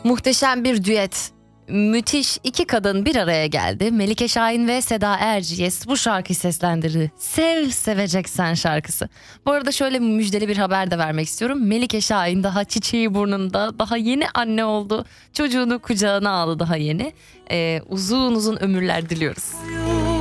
Muhteşem bir düet. Müthiş iki kadın bir araya geldi. Melike Şahin ve Seda Erciyes bu şarkıyı seslendirdi. Sev Seveceksen şarkısı. Bu arada şöyle müjdeli bir haber de vermek istiyorum. Melike Şahin daha çiçeği burnunda, daha yeni anne oldu. Çocuğunu kucağına aldı daha yeni. Uzun uzun ömürler diliyoruz.